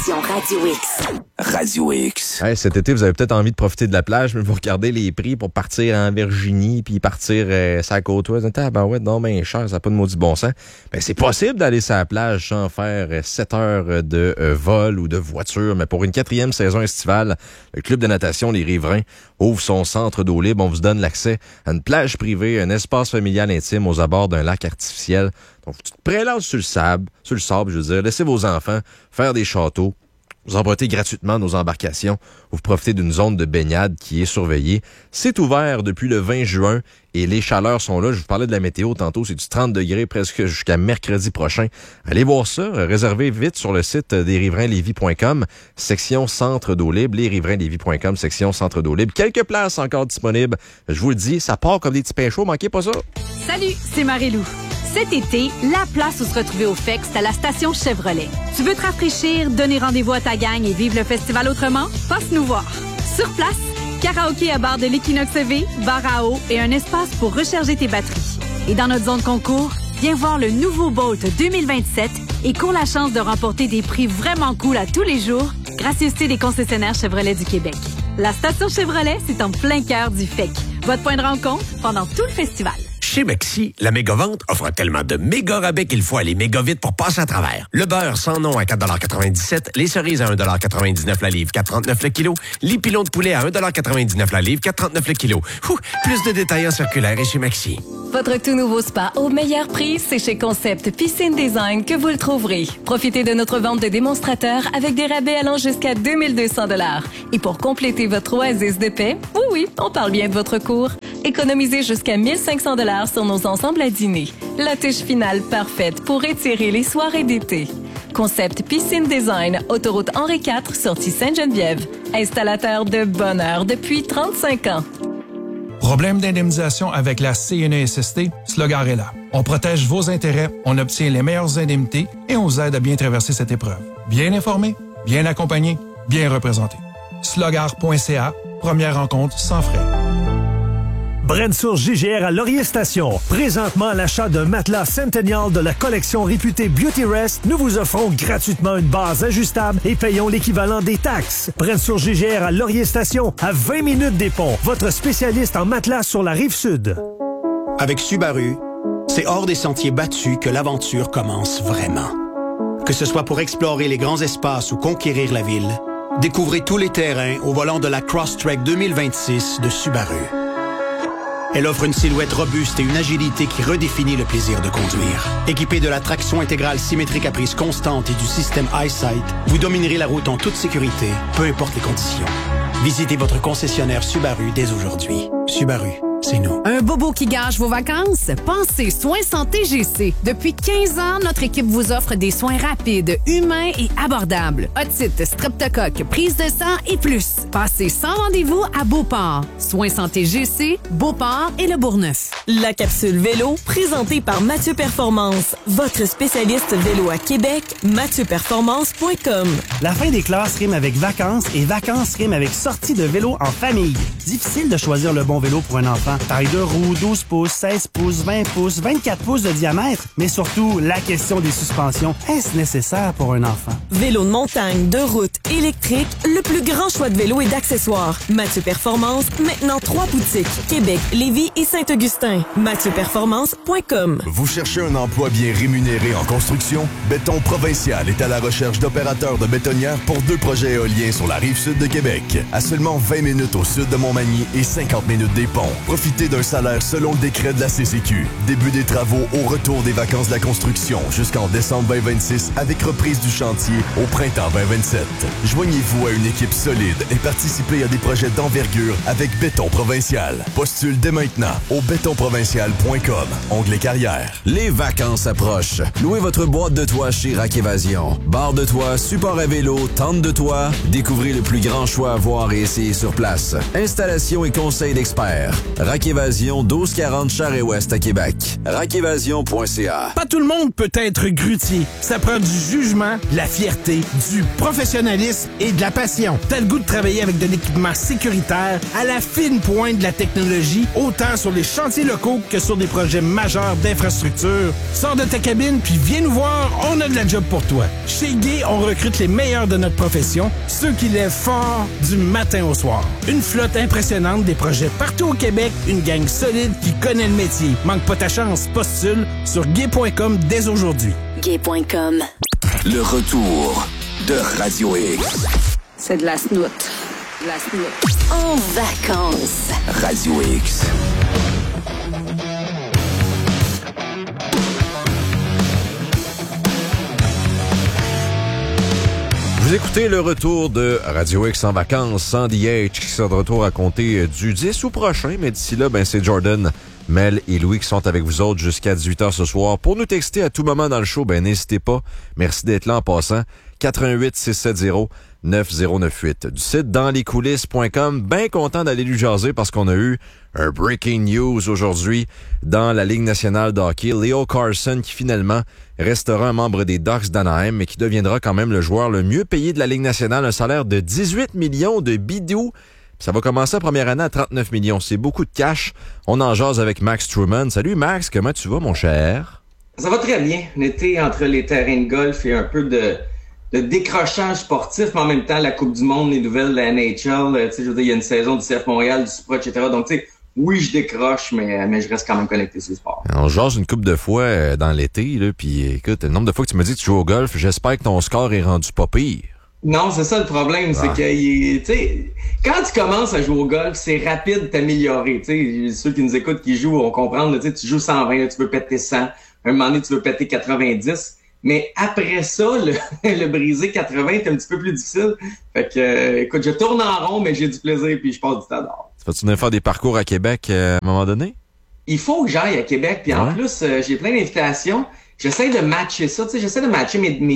l'application Radio X. Radio X. Hey, cet été, vous avez peut-être envie de profiter de la plage, mais vous regardez les prix pour partir en Virginie puis partir sur la côte ouest. Ben ouais, non, ben cher, ça n'a pas de maudit bon sens. Ben c'est possible d'aller sur la plage sans faire 7 heures de vol ou de voiture, mais pour une 4e saison estivale, le club de natation Les Riverains ouvre son centre d'eau libre. On vous donne l'accès à une plage privée, un espace familial intime aux abords d'un lac artificiel. Donc, vous te prélancez sur le sable, je veux dire. Laissez vos enfants faire des châteaux. Vous empruntez gratuitement nos embarcations. Vous profitez d'une zone de baignade qui est surveillée. C'est ouvert depuis le 20 juin et les chaleurs sont là. Je vous parlais de la météo tantôt. C'est du 30 degrés presque jusqu'à mercredi prochain. Allez voir ça. Réservez vite sur le site desriverainslevy.com, section centre d'eau libre, lesriverainslevy.com, section centre d'eau libre. Quelques places encore disponibles. Je vous le dis, ça part comme des petits pains chauds. Manquez pas ça. Salut, c'est Marie-Lou. Cet été, la place où se retrouver au FEC, c'est à la station Chevrolet. Tu veux te rafraîchir, donner rendez-vous à ta gang et vivre le festival autrement? Passe nous voir. Sur place, karaoké à bar de l'Equinox EV, bar à eau et un espace pour recharger tes batteries. Et dans notre zone concours, viens voir le nouveau Bolt 2027 et cours la chance de remporter des prix vraiment cool à tous les jours, gracieuseté des concessionnaires Chevrolet du Québec. La station Chevrolet, c'est en plein cœur du FEC. Votre point de rencontre pendant tout le festival. Chez Maxi, la méga-vente offre tellement de méga rabais qu'il faut aller méga vite pour passer à travers. Le beurre sans nom à 4,97 $, les cerises à 1,99 $ la livre, 4,39 le kilo, les pilons de poulet à 1,99 $ la livre, 4,39 le kilo. Plus de détails en circulaire et chez Maxi. Votre tout nouveau spa au meilleur prix, c'est chez Concept Piscine Design que vous le trouverez. Profitez de notre vente de démonstrateurs avec des rabais allant jusqu'à 2200 $. Et pour compléter votre oasis de paix, oui, on parle bien de votre cours, économisez jusqu'à 1500 $ sur nos ensembles à dîner. La touche finale parfaite pour étirer les soirées d'été. Concept Piscine Design, autoroute Henri IV, sortie Sainte-Geneviève. Installateur de bonheur depuis 35 ans. Problème d'indemnisation avec la CNESST? Slogar est là. On protège vos intérêts, on obtient les meilleures indemnités et on vous aide à bien traverser cette épreuve. Bien informé, bien accompagné, bien représenté. Slogar.ca, première rencontre sans frais. Brensource JGR à Laurier Station. Présentement, à l'achat d'un matelas Centennial de la collection réputée Beauty Rest, nous vous offrons gratuitement une base ajustable et payons l'équivalent des taxes. Brensource JGR à Laurier Station, à 20 minutes des ponts. Votre spécialiste en matelas sur la Rive-Sud. Avec Subaru, c'est hors des sentiers battus que l'aventure commence vraiment. Que ce soit pour explorer les grands espaces ou conquérir la ville, découvrez tous les terrains au volant de la Crosstrek 2026 de Subaru. Elle offre une silhouette robuste et une agilité qui redéfinit le plaisir de conduire. Équipée de la traction intégrale symétrique à prise constante et du système EyeSight, vous dominerez la route en toute sécurité, peu importe les conditions. Visitez votre concessionnaire Subaru dès aujourd'hui. Subaru, c'est nous. Un bobo qui gâche vos vacances? Pensez Soins Santé GC. Depuis 15 ans, notre équipe vous offre des soins rapides, humains et abordables. Otite, streptocoque, prise de sang et plus. Passez sans rendez-vous à Beauport. Soins Santé GC, Beauport et Le Bourgneuf. La capsule vélo, présentée par Mathieu Performance. Votre spécialiste vélo à Québec, MathieuPerformance.com. La fin des classes rime avec vacances et vacances rime avec sortie de vélo en famille. Difficile de choisir le bon vélo pour un enfant. Taille de roue, 12 pouces, 16 pouces, 20 pouces, 24 pouces de diamètre. Mais surtout, la question des suspensions. Est-ce nécessaire pour un enfant? Vélo de montagne, de route, électrique, le plus grand choix de vélos et d'accessoires. Mathieu Performance, maintenant 3 boutiques. Québec, Lévis et Saint-Augustin. MathieuPerformance.com. Vous cherchez un emploi bien rémunéré en construction? Béton Provincial est à la recherche d'opérateurs de bétonnières pour 2 projets éoliens sur la rive-sud de Québec. À seulement 20 minutes au sud de Montmagny et 50 minutes des ponts. Profitez d'un salaire selon le décret de la CCQ. Début des travaux au retour des vacances de la construction jusqu'en décembre 2026 avec reprise du chantier au printemps 2027. Joignez-vous à une équipe solide et participez à des projets d'envergure avec Béton Provincial. Postule dès maintenant au bétonprovincial.com. Onglet carrière. Les vacances approchent. Louez votre boîte de toit chez Rack Évasion. Barre de toit, support à vélo, tente de toit. Découvrez le plus grand choix à voir et essayer sur place. Installation et conseils d'experts. Rack Évasion, 1240 Charest-Ouest à Québec. rackévasion.ca. Pas tout le monde peut être grutier. Ça prend du jugement, de la fierté, du professionnalisme et de la passion. T'as le goût de travailler avec de l'équipement sécuritaire à la fine pointe de la technologie, autant sur les chantiers locaux que sur des projets majeurs d'infrastructure. Sors de ta cabine puis viens nous voir, on a de la job pour toi. Chez Gay, on recrute les meilleurs de notre profession, ceux qui lèvent fort du matin au soir. Une flotte impressionnante, des projets partout au Québec, une gang solide qui connaît le métier. Manque pas ta chance, postule sur gay.com dès aujourd'hui. Gay.com. Le retour de Radio X. C'est de la snoot. De la snoot. En vacances. Radio X. Vous écoutez le retour de Radio X en vacances, Sandy H qui sera de retour à compter du 10 août prochain, mais d'ici là, c'est Jordan, Mel et Louis qui sont avec vous autres jusqu'à 18h ce soir. Pour nous texter à tout moment dans le show, n'hésitez pas. Merci d'être là en passant. 88 670 9098 du site danslescoulisses.com. Bien content d'aller lui jaser parce qu'on a eu un breaking news aujourd'hui dans la Ligue nationale de hockey. Leo Carlsson qui finalement restera un membre des Ducks d'Anaheim mais qui deviendra quand même le joueur le mieux payé de la Ligue nationale. Un salaire de 18 millions de bidous. Ça va commencer la première année à 39 millions. C'est beaucoup de cash. On en jase avec Max Truman. Salut Max, comment tu vas mon cher? Ça va très bien. On était entre les terrains de golf et un peu de décrochage sportif, mais en même temps, la Coupe du Monde, les nouvelles de la NHL, je veux dire, il y a une saison du CF Montréal, du Supra, etc. Donc, tu sais, oui, je décroche, mais je reste quand même connecté sur le sport. On jase une couple de fois dans l'été, là, puis écoute, le nombre de fois que tu me dis que tu joues au golf, j'espère que ton score est rendu pas pire. Non, c'est ça le problème, c'est que, tu sais, quand tu commences à jouer au golf, c'est rapide de t'améliorer, tu sais, ceux qui nous écoutent, qui jouent, on comprend, tu sais, tu joues 120, là, tu veux péter 100, un moment donné, tu veux péter 90, mais après ça, le briser 80 est un petit peu plus difficile. Fait que, écoute, je tourne en rond, mais j'ai du plaisir puis je passe du temps dehors. Vas-tu venir faire des parcours à Québec à un moment donné? Il faut que j'aille à Québec, puis en plus, j'ai plein d'invitations. J'essaie de matcher ça, tu sais, j'essaie de matcher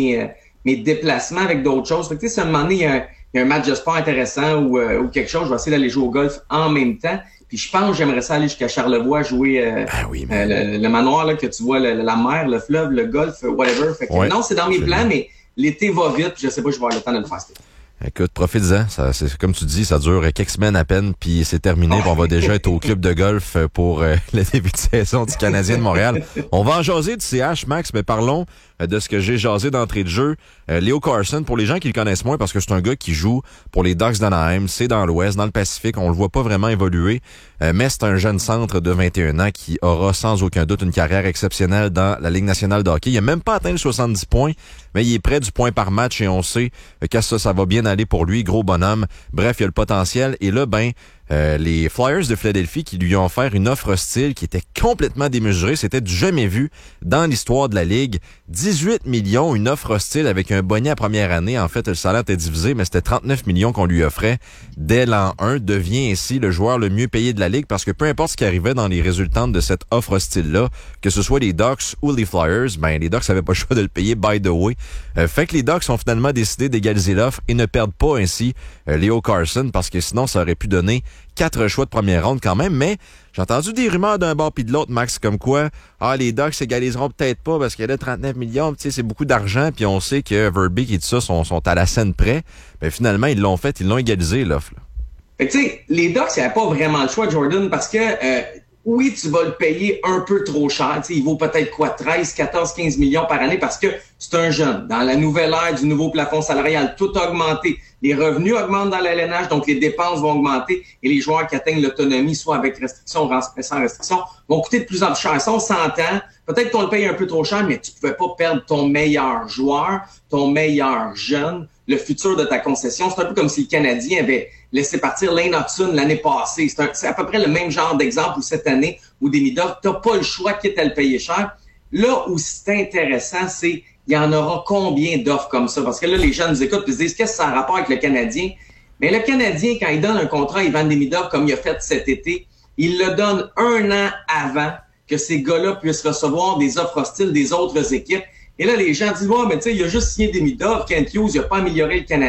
mes déplacements avec d'autres choses. Fait que, tu sais, si à un moment donné, il y a un match de sport intéressant ou quelque chose, je vais essayer d'aller jouer au golf en même temps. Puis je pense que j'aimerais ça aller jusqu'à Charlevoix jouer le manoir là, que tu vois, la mer, le fleuve, le golf, whatever. Fait que, non, c'est dans mes plans, mais l'été va vite, puis je sais pas, je vais avoir le temps de le faire. Écoute, profite-en. C'est comme tu dis, ça dure quelques semaines à peine, puis c'est terminé. On va déjà être au club de golf pour le début de saison du Canadien de Montréal. On va en jaser du CH, Max, mais parlons de ce que j'ai jasé d'entrée de jeu. Leo Carlsson, pour les gens qui le connaissent moins, parce que c'est un gars qui joue pour les Ducks d'Anaheim, c'est dans l'Ouest, dans le Pacifique, on le voit pas vraiment évoluer, mais c'est un jeune centre de 21 ans qui aura sans aucun doute une carrière exceptionnelle dans la Ligue nationale de hockey. Il a même pas atteint les 70 points, mais il est près du point par match et on sait que ça va bien aller pour lui, gros bonhomme. Bref, il a le potentiel et là, les Flyers de Philadelphie qui lui ont offert une offre hostile qui était complètement démesurée. C'était du jamais vu dans l'histoire de la Ligue. 18 millions, une offre hostile avec un bonnet à première année. En fait, le salaire était divisé, mais c'était 39 millions qu'on lui offrait dès l'an 1. Devient ainsi le joueur le mieux payé de la Ligue parce que peu importe ce qui arrivait dans les résultats de cette offre hostile-là, que ce soit les Ducks ou les Flyers, les Ducks n'avaient pas le choix de le payer, by the way. Fait que les Ducks ont finalement décidé d'égaliser l'offre et ne perdent pas ainsi Leo Carlsson parce que sinon, ça aurait pu donner 4 choix de première ronde quand même, mais j'ai entendu des rumeurs d'un bord puis de l'autre, Max, comme quoi les Ducks s'égaliseront peut-être pas parce qu'il y a là 39 millions, tu sais, c'est beaucoup d'argent, puis on sait que Verbeek et tout ça sont à la scène près. Mais finalement, ils l'ont fait, ils l'ont égalisé, l'offre. Fait que tu sais, les Ducks, il n'y avait pas vraiment le choix, Jordan, parce que oui, tu vas le payer un peu trop cher. Tu sais, il vaut peut-être 13, 14, 15 millions par année parce que c'est un jeune. Dans la nouvelle ère du nouveau plafond salarial, tout a augmenté. Les revenus augmentent dans l'LNH, donc les dépenses vont augmenter et les joueurs qui atteignent l'autonomie, soit avec restriction ou sans restriction, vont coûter de plus en plus cher. Ça, on s'entend. Peut-être qu'on le paye un peu trop cher, mais tu ne pouvais pas perdre ton meilleur joueur, ton meilleur jeune, le futur de ta concession. C'est un peu comme si le Canadien avait laissé partir Lane Hutson l'année passée. C'est à peu près le même genre d'exemple où cette année, où Demidov, tu n'as pas le choix quitte à le payer cher. Là où c'est intéressant, c'est il y en aura combien d'offres comme ça? Parce que là, les gens nous écoutent et se disent qu'est-ce que ça a un rapport avec le Canadien? Mais le Canadien, quand il donne un contrat à Ivan Demidov comme il a fait cet été, il le donne 1 an avant que ces gars-là puissent recevoir des offres hostiles des autres équipes. Et là, les gens disent « Ouais, mais tu sais, il a juste signé Demidov, Kent Hughes, il n'a pas amélioré le Canadien. »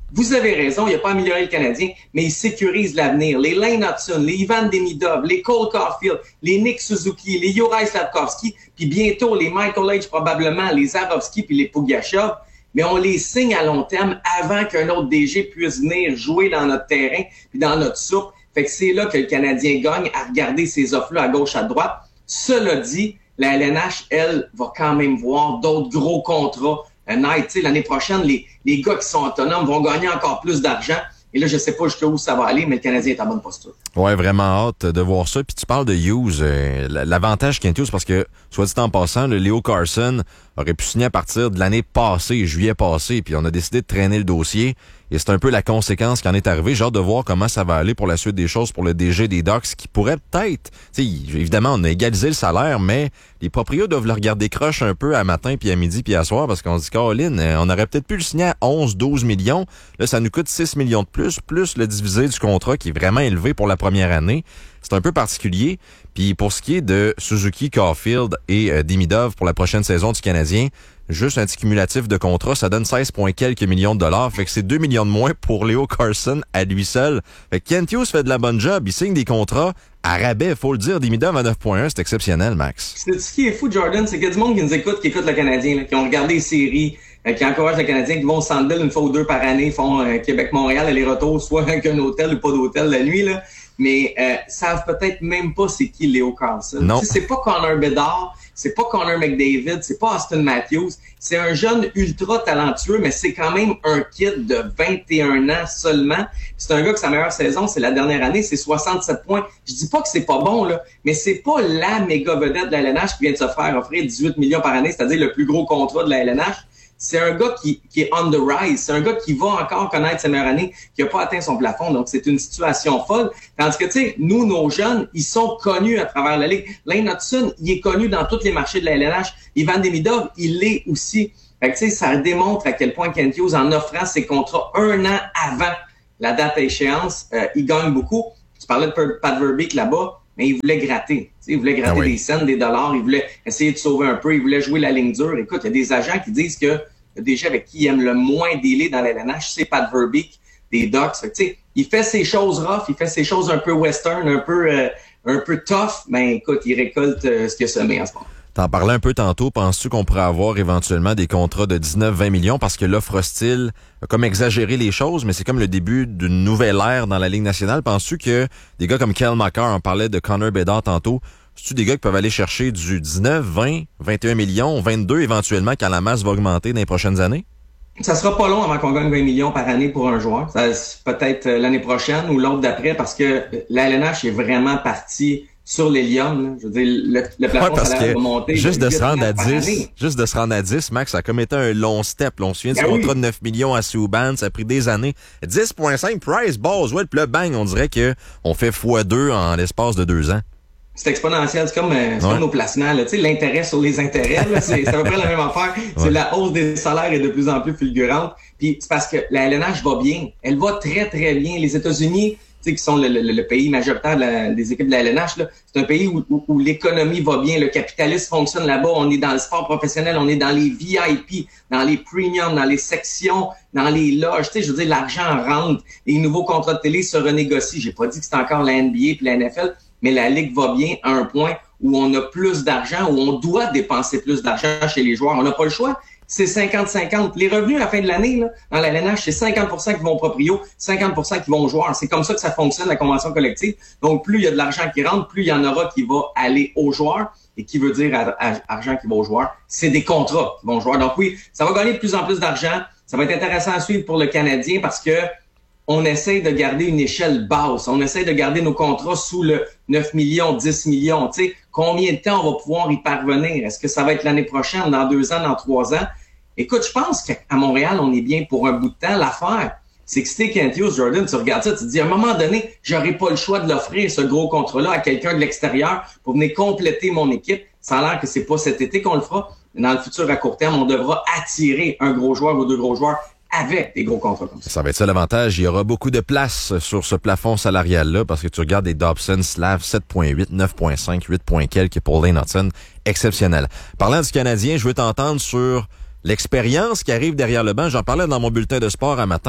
Vous avez raison, il n'a pas amélioré le Canadien, mais il sécurise l'avenir. Les Lane Hudson, les Ivan Demidov, les Cole Caulfield, les Nick Suzuki, les Juraj Slafkovský, puis bientôt les Michael H probablement, les Zarovski puis les Pugachev, mais on les signe à long terme avant qu'un autre DG puisse venir jouer dans notre terrain puis dans notre soupe. Fait que c'est là que le Canadien gagne à regarder ces offres-là à gauche, à droite. Cela dit, la LNH, elle, va quand même voir d'autres gros contrats. L'année prochaine, les gars qui sont autonomes vont gagner encore plus d'argent. Et là, je sais pas jusqu'où ça va aller, mais le Canadien est en bonne posture. Ouais, vraiment hâte de voir ça. Puis tu parles de Hughes. L'avantage Kent Hughes, parce que, soit dit en passant, le Leo Carlsson aurait pu signer à partir de l'année passée, juillet passé, puis on a décidé de traîner le dossier. Et c'est un peu la conséquence qui en est arrivée. J'ai hâte de voir comment ça va aller pour la suite des choses pour le DG des Ducks, qui pourrait peut-être... Évidemment, on a égalisé le salaire, mais les proprios doivent le regarder croche un peu à matin, puis à midi, puis à soir, parce qu'on se dit, Caroline, on aurait peut-être pu le signer à 11-12 millions. Là, ça nous coûte 6 millions de plus le divisé du contrat, qui est vraiment élevé pour la première année. C'est un peu particulier. Puis pour ce qui est de Suzuki, Caulfield et Demidov pour la prochaine saison du Canadien, juste un petit cumulatif de contrat, ça donne 16 quelques millions de dollars. Fait que c'est 2 millions de moins pour Leo Carlsson à lui seul. Fait que Kent Hughes fait de la bonne job. Il signe des contrats à rabais, faut le dire. Demidov à 9.1, c'est exceptionnel, Max. C'est ce qui est fou, Jordan, c'est qu'il y a du monde qui nous écoute, qui écoute le Canadien, là, qui ont regardé les séries, qui encouragent le Canadien, qui vont au Centre Bell une fois ou deux par année, font Québec-Montréal, aller-retour, soit avec un hôtel ou pas d'hôtel la nuit, là. Mais savent peut-être même pas c'est qui Leo Carlsson. Non. C'est pas Connor Bedard, c'est pas Connor McDavid, c'est pas Austin Matthews. C'est un jeune ultra talentueux, mais c'est quand même un kid de 21 ans seulement. C'est un gars que sa meilleure saison, c'est la dernière année, c'est 67 points. Je dis pas que c'est pas bon, là, mais c'est pas la méga vedette de la LNH qui vient de se faire offrir 18 millions par année, c'est-à-dire le plus gros contrat de la LNH. C'est un gars qui est on the rise. C'est un gars qui va encore connaître sa meilleure année, qui n'a pas atteint son plafond. Donc, c'est une situation folle. Tandis que, tu sais, nous, nos jeunes, ils sont connus à travers la Ligue. Lane Hudson, il est connu dans tous les marchés de la LNH. Ivan Demidov, il l'est aussi. Fait que, tu sais, ça démontre à quel point Kent Hughes, en offrant ses contrats un an avant la date à échéance, il gagne beaucoup. Tu parlais de Pat Verbeek là-bas, mais il voulait gratter. Il voulait gratter des cents, des dollars. Il voulait essayer de sauver un peu. Il voulait jouer la ligne dure. Écoute, il y a des agents qui disent que le DG avec qui il aime le moins dealer dans la LNH, c'est Pat Verbeek des Ducks. Tu sais, il fait ses choses rough, il fait ses choses un peu western, un peu tough, mais écoute, il récolte ce qu'il a semé en ce moment. T'en parlais un peu tantôt. Penses-tu qu'on pourrait avoir éventuellement des contrats de 19-20 millions parce que l'offre hostile a comme exagéré les choses, mais c'est comme le début d'une nouvelle ère dans la Ligue nationale. Penses-tu que des gars comme Kyle McCarr, on parlait de Connor Bedard tantôt, c'est-tu des gars qui peuvent aller chercher du 19, 20, 21 millions, 22 éventuellement quand la masse va augmenter dans les prochaines années? Ça sera pas long avant qu'on gagne 20 millions par année pour un joueur. Ça, peut-être l'année prochaine ou l'autre d'après parce que la LNH est vraiment partie sur l'hélium. Je veux dire, le plafond salaire va monter. Juste de se rendre à 10, Max, ça a comme été un long step. Là, on se souvient du contrat de 9 millions à Subban, ça a pris des années. 10.5 Price, Boswell, puis le bang, on dirait qu'on fait x2 en l'espace de 2 ans. C'est exponentiel, c'est comme nos placements, là. Tu sais, l'intérêt sur les intérêts, là, c'est à peu près la même affaire. C'est la hausse des salaires est de plus en plus fulgurante. Puis c'est parce que la LNH va bien. Elle va très, très bien. Les États-Unis, tu sais, qui sont le pays majoritaire des équipes de la LNH, là, c'est un pays où l'économie va bien, le capitalisme fonctionne là-bas. On est dans le sport professionnel, on est dans les VIP, dans les premiums, dans les sections, dans les loges. Tu sais, je veux dire, l'argent rentre. Les nouveaux contrats de télé se renégocient. J'ai pas dit que c'est encore la NBA puis la NFL, mais la Ligue va bien à un point où on a plus d'argent, où on doit dépenser plus d'argent chez les joueurs. On n'a pas le choix. C'est 50-50. Les revenus à la fin de l'année, là, dans la LNH, c'est 50% qui vont aux proprios, 50% qui vont aux joueurs. C'est comme ça que ça fonctionne, la convention collective. Donc, plus il y a de l'argent qui rentre, plus il y en aura qui va aller aux joueurs. Et qui veut dire argent qui va aux joueurs, c'est des contrats qui vont aux joueurs. Donc oui, ça va gagner de plus en plus d'argent. Ça va être intéressant à suivre pour le Canadien parce que on essaie de garder une échelle basse. On essaie de garder nos contrats sous le 9 millions, 10 millions. Tu sais, combien de temps on va pouvoir y parvenir? Est-ce que ça va être l'année prochaine, dans 2 ans, dans 3 ans? Écoute, je pense qu'à Montréal, on est bien pour un bout de temps. L'affaire, c'est que si t'es Kent Hughes, Jordan, tu regardes ça, tu te dis, à un moment donné, j'aurais pas le choix de l'offrir, ce gros contrat-là, à quelqu'un de l'extérieur pour venir compléter mon équipe. Ça a l'air que c'est pas cet été qu'on le fera. Mais dans le futur, à court terme, on devra attirer un gros joueur ou 2 gros joueurs avec des gros contrats comme ça. Ça va être ça l'avantage. Il y aura beaucoup de place sur ce plafond salarial-là parce que tu regardes des Dobson, Slav, 7.8, 9.5, 8. Quelques pour Lane Hudson. Exceptionnel. Parlant du Canadien, je veux t'entendre sur l'expérience qui arrive derrière le banc. J'en parlais dans mon bulletin de sport un matin.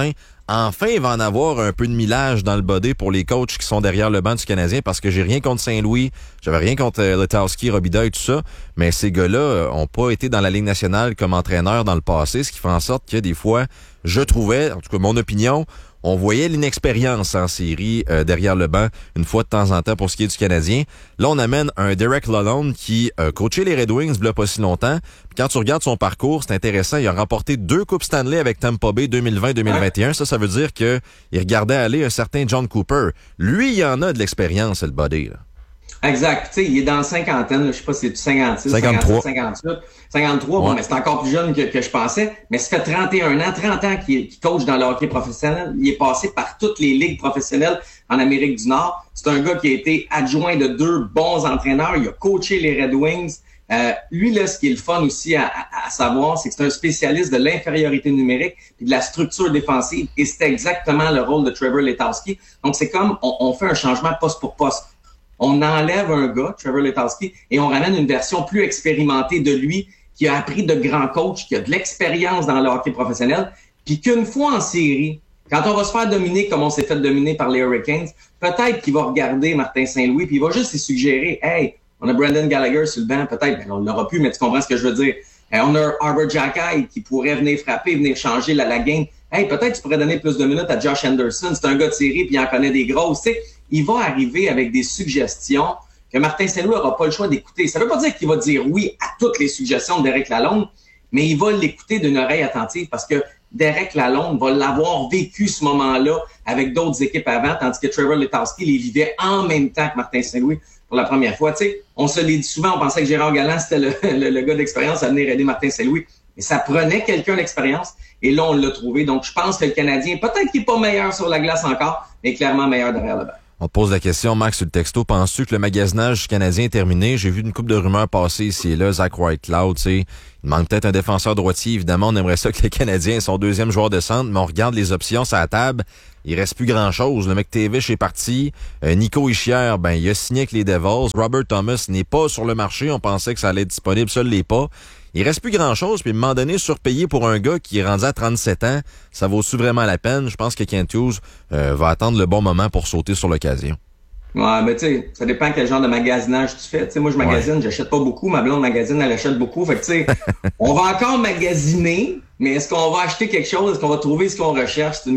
enfin, il va en avoir un peu de millage dans le body pour les coachs qui sont derrière le banc du Canadien, parce que j'ai rien contre Saint-Louis, j'avais rien contre Letowski, Robida et tout ça, mais ces gars-là ont pas été dans la Ligue nationale comme entraîneurs dans le passé, ce qui fait en sorte que des fois, je trouvais, en tout cas mon opinion, on voyait l'inexpérience en série derrière le banc une fois de temps en temps pour ce qui est du Canadien. Là, on amène un Derek Lalonde qui coachait les Red Wings il y a pas si longtemps. Puis quand tu regardes son parcours, c'est intéressant. Il a remporté 2 Coupes Stanley avec Tampa Bay 2020-2021. Ça veut dire que il regardait aller un certain John Cooper. Lui, il en a de l'expérience, le body, là. Exact. Tu sais, il est dans la cinquantaine, là, je sais pas si c'est 56, 53. 58, 53. Ouais. Bon, mais c'est encore plus jeune que je pensais. Mais ça fait 30 ans qu'il coach dans le hockey professionnel. Il est passé par toutes les ligues professionnelles en Amérique du Nord. C'est un gars qui a été adjoint de 2 bons entraîneurs. Il a coaché les Red Wings. Lui, là, ce qui est le fun aussi à savoir, c'est que c'est un spécialiste de l'infériorité numérique et de la structure défensive. Et c'est exactement le rôle de Trevor Letowski. Donc, c'est comme on fait un changement poste pour poste. On enlève un gars, Trevor Letowski, et on ramène une version plus expérimentée de lui, qui a appris de grands coachs, qui a de l'expérience dans le hockey professionnel, puis qu'une fois en série, quand on va se faire dominer comme on s'est fait dominer par les Hurricanes, peut-être qu'il va regarder Martin Saint-Louis, puis il va juste lui suggérer, « Hey, on a Brendan Gallagher sur le banc, peut-être, on l'aura plus, mais tu comprends ce que je veux dire. On a Arbor Xhekaj qui pourrait venir frapper, venir changer la game. Hey, peut-être tu pourrais donner plus de minutes à Josh Anderson, c'est un gars de série, puis il en connaît des grosses, tu sais. » Il va arriver avec des suggestions que Martin Saint-Louis n'aura pas le choix d'écouter. Ça ne veut pas dire qu'il va dire oui à toutes les suggestions de Derek Lalonde, mais il va l'écouter d'une oreille attentive parce que Derek Lalonde va l'avoir vécu ce moment-là avec d'autres équipes avant, tandis que Trevor Letowski les vivait en même temps que Martin Saint-Louis pour la première fois. Tu sais, on se l'est dit souvent, on pensait que Gérard Galland, c'était le gars d'expérience à venir aider Martin Saint-Louis. Mais ça prenait quelqu'un d'expérience et là, on l'a trouvé. Donc, je pense que le Canadien, peut-être qu'il n'est pas meilleur sur la glace encore, mais clairement meilleur derrière le banc. On te pose la question, Max, sur le texto. Penses-tu que le magasinage canadien est terminé? J'ai vu une couple de rumeurs passer ici et là. Zach Whitecloud, tu sais. Il manque peut-être un défenseur droitier. Évidemment, on aimerait ça que les Canadiens soient son 2e joueur de centre, mais on regarde les options sur la table. Il reste plus grand-chose. Le McTavish est parti. Nico Hischier, il a signé avec les Devils. Robert Thomas n'est pas sur le marché. On pensait que ça allait être disponible. Ça ne l'est pas. Il reste plus grand-chose, puis à un moment donné, surpayé pour un gars qui est rendu à 37 ans, ça vaut-tu vraiment la peine? Je pense que Kent Hughes va attendre le bon moment pour sauter sur l'occasion. Ouais, mais tu sais, ça dépend quel genre de magasinage tu fais. Tu sais, moi, je magasine, j'achète pas beaucoup. Ma blonde magasine, elle achète beaucoup. Fait que tu sais, on va encore magasiner, mais est-ce qu'on va acheter quelque chose? Est-ce qu'on va trouver ce qu'on recherche? C'est une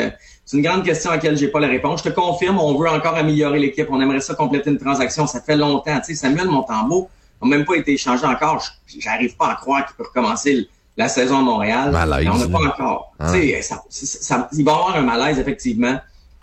grande question à laquelle j'ai pas la réponse. Je te confirme, on veut encore améliorer l'équipe. On aimerait ça compléter une transaction. Ça fait longtemps. Tu sais, Samuel Montembeau n'a même pas été échangé encore. J'arrive pas à croire qu'il peut recommencer la saison à Montréal. Malaise. On n'a pas encore. Hein? Tu sais, il va y avoir un malaise, effectivement.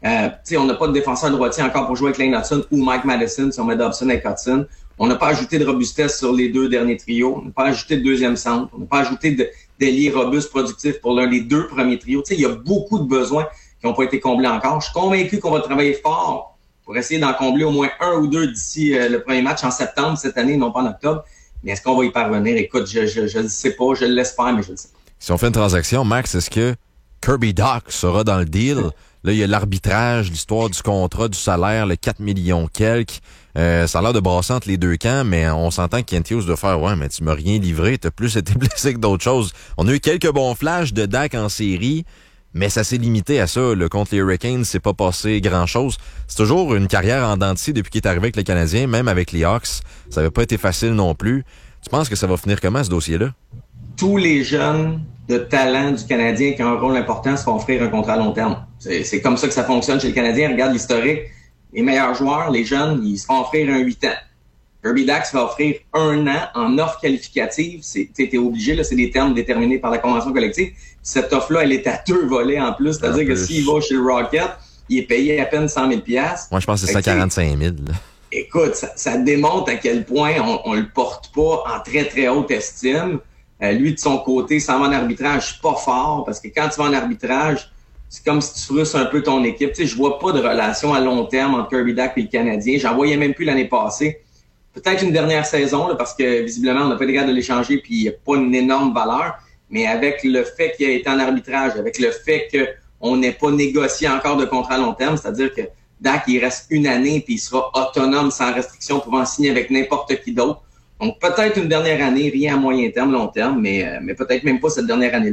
On n'a pas de défenseur droitier encore pour jouer avec Lane Hudson ou Mike Madison si on met Dobson et Hudson. On n'a pas ajouté de robustesse sur les 2 derniers trios. On n'a pas ajouté de 2e centre. On n'a pas ajouté d'ailier robuste productif pour l'un des 2 premiers trios. Il y a beaucoup de besoins qui n'ont pas été comblés encore. Je suis convaincu qu'on va travailler fort pour essayer d'en combler au moins 1 ou 2 d'ici le premier match en septembre cette année, non pas en octobre. Mais est-ce qu'on va y parvenir? Écoute, je ne sais pas, je l'espère, mais je ne sais pas. Si on fait une transaction, Max, est-ce que Kirby Dach sera dans le deal? Là, il y a l'arbitrage, l'histoire du contrat, du salaire, le 4 millions quelques. Ça a l'air de brasser entre les 2 camps, mais on s'entend que Kent Hughes doit faire « Ouais, mais tu m'as rien livré, t'as plus été blessé que d'autres choses. » On a eu quelques bons flashs de Dach en série, mais ça s'est limité à ça. Là, contre les Hurricanes, c'est pas passé grand-chose. C'est toujours une carrière en dents de scie depuis qu'il est arrivé avec les Canadiens, même avec les Hawks. Ça n'avait pas été facile non plus. Tu penses que ça va finir comment, ce dossier-là? Tous les jeunes de talent du Canadien qui ont un rôle important se font offrir un contrat à long terme. C'est comme ça que ça fonctionne chez le Canadien. Regarde l'historique. Les meilleurs joueurs, les jeunes, ils se font offrir un 8 ans. Kirby Dach va offrir 1 an en offre qualificative. T'es obligé, là, c'est des termes déterminés par la convention collective. Cette offre-là, elle est à 2 volets en plus. C'est-à-dire que s'il va chez le Rocket, il est payé à peine 100 000 $. Moi, je pense que c'est 145 000. Écoute, ça démontre à quel point on le porte pas en très, très haute estime. Lui, de son côté, s'en va en arbitrage pas fort, parce que quand tu vas en arbitrage, c'est comme si tu frustres un peu ton équipe. Tu sais, je vois pas de relation à long terme entre Kirby Dach et le Canadien. J'en voyais même plus l'année passée. Peut-être une dernière saison, là, parce que visiblement, on n'a pas été capable de l'échanger, puis il n'y a pas une énorme valeur. Mais avec le fait qu'il a été en arbitrage, avec le fait qu'on n'ait pas négocié encore de contrat à long terme, c'est-à-dire que Dach, il reste 1 année, puis il sera autonome sans restriction, pouvant signer avec n'importe qui d'autre. Donc, peut-être une dernière année, rien à moyen terme, long terme, mais peut-être même pas cette dernière année-là.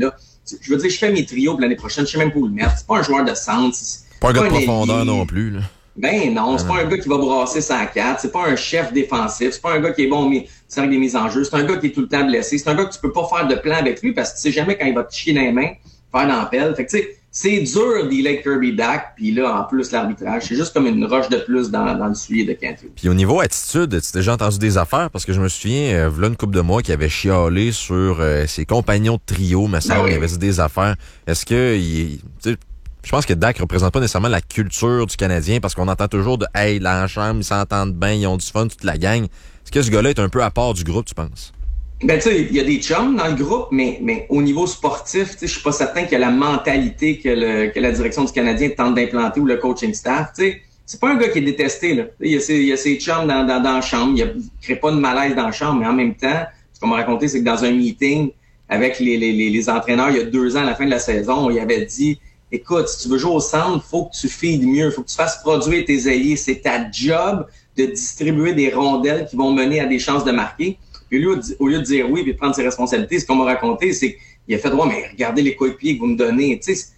je veux dire, je fais mes trios pour l'année prochaine, je sais même pas où le mettre. C'est pas un joueur de centre. C'est pas un gars de profondeur non plus, là. Ben non, c'est pas un gars qui va brasser 104, c'est pas un chef défensif, c'est pas un gars qui est bon avec des mises en jeu, c'est un gars qui est tout le temps blessé, c'est un gars que tu peux pas faire de plan avec lui parce que tu sais jamais quand il va te chier dans les mains, faire d'ampelle. Fait que tu sais, c'est dur d'Eli Kirby Dach, puis là, en plus, l'arbitrage, c'est juste comme une roche de plus dans le soulier de Canfield. Puis au niveau attitude, tu as déjà entendu des affaires? Parce que je me souviens, v'là une couple de mois qui avait chialé sur ses compagnons de trio, mais ça, il avait dit des affaires. Est-ce que, je pense que Dach représente pas nécessairement la culture du Canadien parce qu'on entend toujours de « Hey, là en chambre, ils s'entendent bien, ils ont du fun, toute la gang ». Est-ce que ce gars-là est un peu à part du groupe, tu penses? Ben tu sais, il y a des chums dans le groupe, mais au niveau sportif, tu sais, je suis pas certain qu'il y a la mentalité que la direction du Canadien tente d'implanter ou le coaching staff. Tu sais, c'est pas un gars qui est détesté là. Il y a ses chums dans la chambre, il crée pas de malaise dans la chambre, mais en même temps, ce qu'on m'a raconté, c'est que dans un meeting avec les entraîneurs il y a 2 ans à la fin de la saison, il avait dit écoute, si tu veux jouer au centre, faut que tu feedes mieux, faut que tu fasses produire tes ailiers. C'est ta job de distribuer des rondelles qui vont mener à des chances de marquer. Puis lui, au lieu de dire oui et de prendre ses responsabilités, ce qu'on m'a raconté, c'est qu'il a fait droit, mais regardez les coéquipiers que vous me donnez. Tu sais,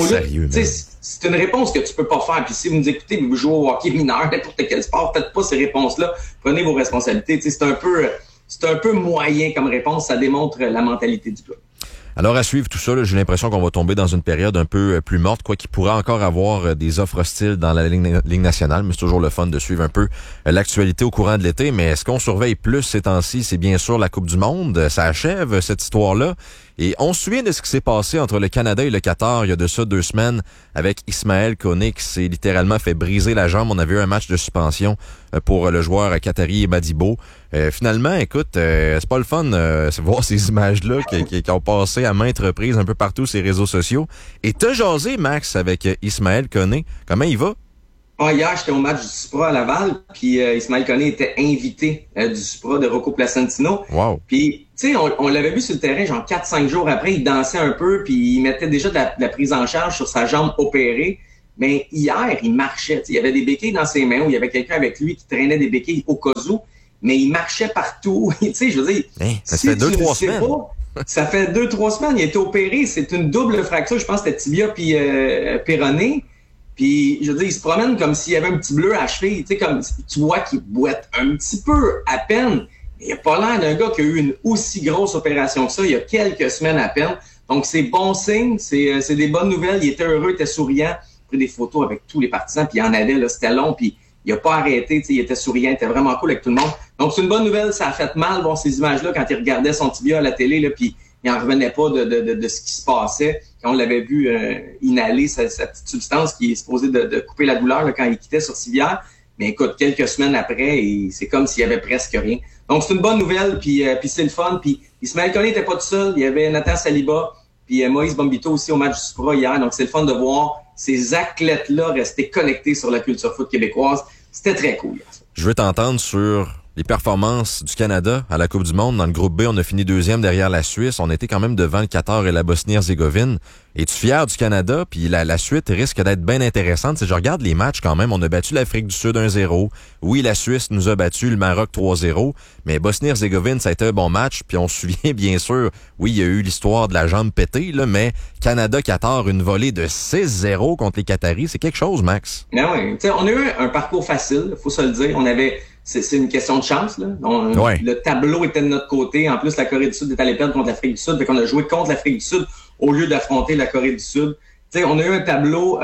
c'est une réponse que tu peux pas faire. Puis si vous nous écoutez, vous jouez au hockey mineur, n'importe quel sport, faites pas ces réponses-là. Prenez vos responsabilités. Tu sais, c'est un peu moyen comme réponse. Ça démontre la mentalité du club. Alors, à suivre tout ça, là, j'ai l'impression qu'on va tomber dans une période un peu plus morte, quoi qu'il pourrait encore avoir des offres hostiles dans la Ligue nationale, mais c'est toujours le fun de suivre un peu l'actualité au courant de l'été. Mais ce qu'on surveille plus ces temps-ci, c'est bien sûr la Coupe du Monde. Ça achève cette histoire-là. Et on se souvient de ce qui s'est passé entre le Canada et le Qatar il y a de ça 2 semaines avec Ismaël Koné qui s'est littéralement fait briser la jambe. On avait eu un match de suspension pour le joueur qatari Madibo. Finalement, écoute, c'est pas le fun de voir ces images-là qui ont passé à maintes reprises un peu partout sur les réseaux sociaux. Et t'as jasé, Max, avec Ismaël Koné. Comment il va? Hier, j'étais au match du Supra à Laval, puis Ismaël Koné était invité du Supra de Rocco Placentino. Wow. Puis, tu sais, on l'avait vu sur le terrain, genre 4-5 jours après, il dansait un peu, puis il mettait déjà de la prise en charge sur sa jambe opérée. Mais hier, il marchait. Il y avait des béquilles dans ses mains, ou il y avait quelqu'un avec lui qui traînait des béquilles au cas où, mais il marchait partout. Tu sais, je veux dire... ça fait 2-3 semaines. Ça fait 2-3 semaines, il a été opéré. C'est une double fracture, je pense que c'était tibia puis péroné. Puis, je veux dire, il se promène comme s'il y avait un petit bleu à la cheville. Tu sais, comme tu vois qu'il boite un petit peu à peine. Mais il a pas l'air d'un gars qui a eu une aussi grosse opération que ça il y a quelques semaines à peine. Donc, c'est bon signe, c'est des bonnes nouvelles. Il était heureux, il était souriant. Il a pris des photos avec tous les partisans, puis il en avait, là, c'était long, puis il a pas arrêté, tu sais, il était souriant, il était vraiment cool avec tout le monde. Donc, c'est une bonne nouvelle. Ça a fait mal voir ces images-là quand il regardait son tibia à la télé, là, puis il en revenait pas de ce qui se passait. Quand on l'avait vu inhaler sa petite substance qui est supposée de couper la douleur là, quand il quittait sur civière. Mais écoute, quelques semaines après, c'est comme s'il y avait presque rien. Donc, c'est une bonne nouvelle, puis c'est le fun. Puis Ismaël Koné n'était pas tout seul. Il y avait Nathan Saliba, puis Moïse Bombito aussi au match du Supra hier. Donc, c'est le fun de voir ces athlètes-là rester connectés sur la culture foot québécoise. C'était très cool. Je veux t'entendre sur les performances du Canada à la Coupe du Monde. Dans le groupe B, on a fini 2e derrière la Suisse. On était quand même devant le Qatar et la Bosnie-Herzégovine. Es-tu fier du Canada? Puis la suite risque d'être bien intéressante. Si je regarde les matchs quand même, on a battu l'Afrique du Sud 1-0. Oui, la Suisse nous a battu le Maroc 3-0. Mais Bosnie-Herzégovine, ça a été un bon match. Puis on se souvient bien sûr, oui, il y a eu l'histoire de la jambe pétée, là, mais Canada-Qatar, une volée de 6-0 contre les Qataris, c'est quelque chose, Max. Ah oui, on a eu un parcours facile, faut se le dire. On avait... C'est une question de chance, là. Le tableau était de notre côté. En plus, la Corée du Sud est allée perdre contre l'Afrique du Sud. Fait qu'on a joué contre l'Afrique du Sud au lieu d'affronter la Corée du Sud. T'sais, on a eu un tableau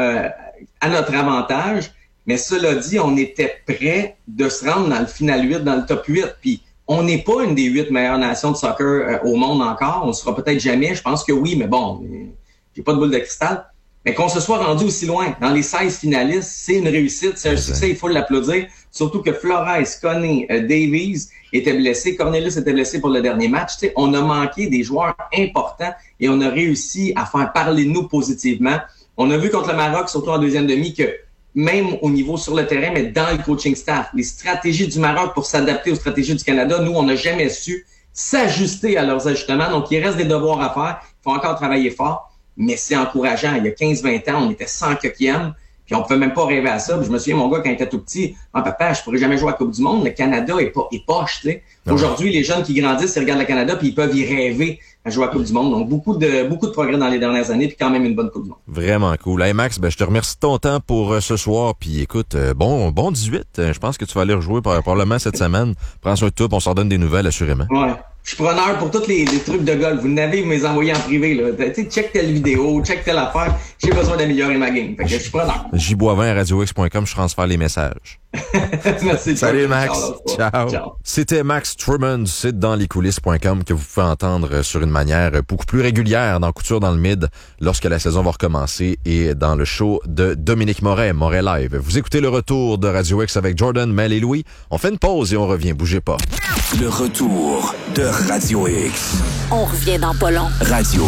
à notre avantage. Mais cela dit, on était prêt de se rendre dans le final 8, dans le top 8. Puis, on n'est pas une des 8 meilleures nations de soccer au monde encore. On ne sera peut-être jamais. Je pense que oui, mais bon, j'ai pas de boule de cristal. Mais qu'on se soit rendu aussi loin, dans les 16 finalistes, c'est une réussite, c'est un succès, il faut l'applaudir. Surtout que Flores, Koné, Davies étaient blessés, Cornelius était blessé pour le dernier match. T'sais, on a manqué des joueurs importants et on a réussi à faire parler de nous positivement. On a vu contre le Maroc, surtout en deuxième demi, que même au niveau sur le terrain, mais dans le coaching staff, les stratégies du Maroc pour s'adapter aux stratégies du Canada, nous, on n'a jamais su s'ajuster à leurs ajustements. Donc, il reste des devoirs à faire. Il faut encore travailler fort. Mais c'est encourageant. Il y a 15-20 ans, on était 100e, puis on pouvait même pas rêver à ça. Puis je me souviens, mon gars, quand il était tout petit, « Ah, papa, je pourrais jamais jouer à la Coupe du Monde. Le Canada est poche, tu sais. » Aujourd'hui, les jeunes qui grandissent, ils regardent le Canada puis ils peuvent y rêver à jouer à la Coupe du Monde. Donc, beaucoup de progrès dans les dernières années puis quand même une bonne Coupe du Monde. Vraiment cool. Hey Max, je te remercie de ton temps pour ce soir. Puis écoute, bon 18. Je pense que tu vas aller rejouer probablement cette semaine. Prends soin de toi, on s'en donne des nouvelles assurément. Ouais. Je suis preneur pour tous les trucs de golf. Vous n'avez, vous me les envoyez en privé, là. Tu sais, check telle vidéo, check telle affaire. J'ai besoin d'améliorer ma game. Fait que je suis preneur. jboivin@radiox.com, je transfère les messages. Merci. Salut Max. Ciao. C'était Max Truman du site danslescoulisses.com que vous pouvez entendre sur une manière beaucoup plus régulière dans Couture dans le Mid lorsque la saison va recommencer et dans le show de Dominique Moret Live. Vous écoutez le retour de Radio X avec Jordan, Mel et Louis. On fait une pause et on revient. Bougez pas. Le retour de Radio X. On revient dans pas long. Radio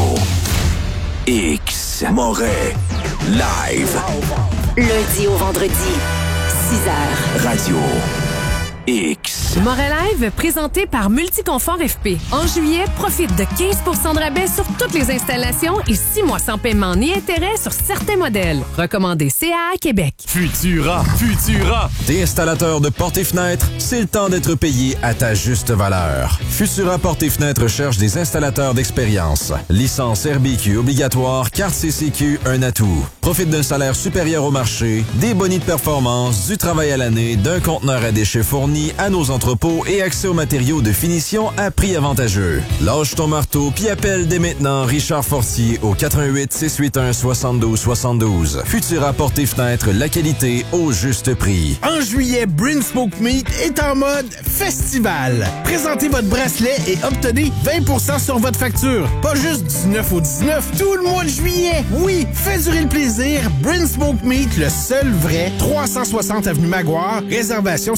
X. Moret Live. Lundi au vendredi, 6h. Radio X. Moret Live, présenté par Multiconfort FP. En juillet, profite de 15 % de rabais sur toutes les installations et 6 mois sans paiement ni intérêt sur certains modèles. Recommandé CAA Québec. Futura. T'es installateur de portes et fenêtres, c'est le temps d'être payé à ta juste valeur. Futura Portes et Fenêtres cherche des installateurs d'expérience. Licence RBQ obligatoire, carte CCQ, un atout. Profite d'un salaire supérieur au marché, des bonus de performance, du travail à l'année, d'un conteneur à déchets fourni à nos entrepôts et accès aux matériaux de finition à prix avantageux. Lâche ton marteau puis appelle dès maintenant Richard Fortier au 88 681 72 72. Futura Portes et Fenêtres, la qualité au juste prix. En juillet, Brin Smoke Meat est en mode festival. Présentez votre bracelet et obtenez 20 % sur votre facture. Pas juste du 9 au 19, tout le mois de juillet. Oui, faites durer le plaisir. Brin Smoke Meat, le seul vrai. 360 avenue Maguire. Réservation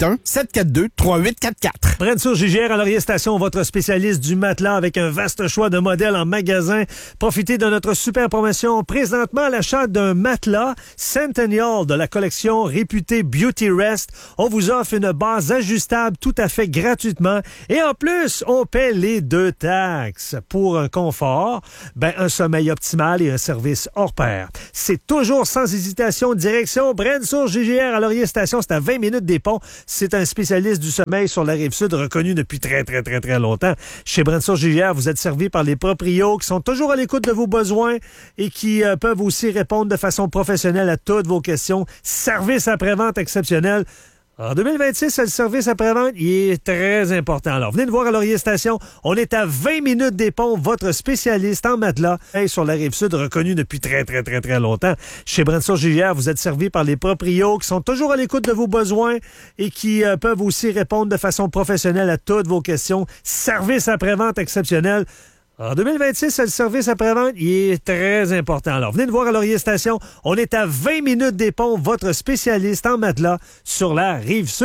581-742-3844. Brensour JGR à Laurier Station, votre spécialiste du matelas avec un vaste choix de modèles en magasin. Profitez de notre super promotion. Présentement, à l'achat d'un matelas Centennial de la collection réputée Beauty Rest, on vous offre une base ajustable tout à fait gratuitement. Et en plus, on paie les 2 taxes. Pour un confort, un sommeil optimal et un service hors pair. C'est toujours sans hésitation. Direction Brensour JGR à Laurier Station. C'est à 20 minutes des ponts. C'est un spécialiste du sommeil sur la Rive-Sud, reconnu depuis très longtemps. Chez Brensour JGR, vous êtes servi par les proprios qui sont toujours à l'écoute de vos besoins et qui peuvent aussi répondre de façon professionnelle à toutes vos questions. Service après-vente exceptionnel. En 2026, le service après-vente, il est très important. Alors, venez nous voir à Laurier Station. On est à 20 minutes des ponts, votre spécialiste en matelas sur la Rive-Sud, reconnu depuis très longtemps. Chez Brensour JGR, vous êtes servi par les proprios qui sont toujours à l'écoute de vos besoins et qui peuvent aussi répondre de façon professionnelle à toutes vos questions. Service après-vente exceptionnel. En 2026, le service après-vente, il est très important. Alors, venez nous voir à Laurier Station. On est à 20 minutes des ponts, votre spécialiste en matelas sur la Rive-Sud.